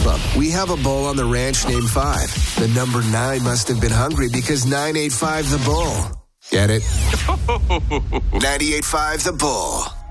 Club. We have a bull on the ranch named 5. The number 9 must have been hungry because 9 ate 5 the bull. Get it? 98.5 The Bull.